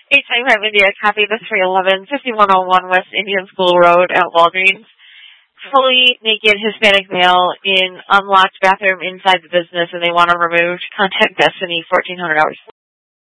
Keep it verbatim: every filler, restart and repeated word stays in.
Anytime have India, copy the three eleven, fifty-one oh one West Indian School Road at Walgreens. Fully naked Hispanic male in unlocked bathroom inside the business, and they want to remove. Contact Destiny, fourteen hundred hours.